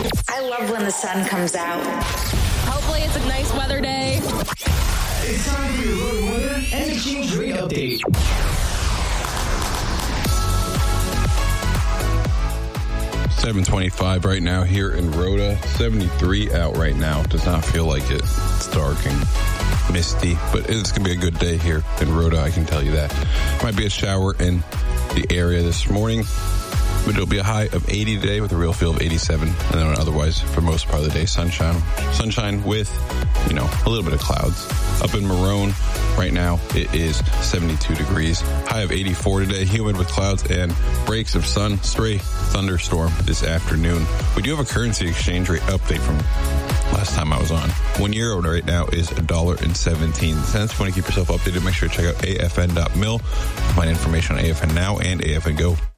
I love when the sun comes out. Hopefully it's a nice weather day. It's time for your road weather and exchange rate update. $7.25 right now here in Rhoda. 73 out right now. Does not feel like it. It's dark and misty, but it's going to be a good day here in Rhoda, I can tell you that. Might be a shower in the area this morning, but it'll be a high of 80 today with a real feel of 87. And then otherwise, for most part of the day, sunshine with, a little bit of clouds. Up in Marone right now, it is 72 degrees. High of 84 today, humid with clouds and breaks of sun. Stray thunderstorm this afternoon. We do have a currency exchange rate update from last time I was on. €1 right now is $1.17. Want to keep yourself updated? Make sure to check out afn.mil. Find information on AFN Now and AFN Go.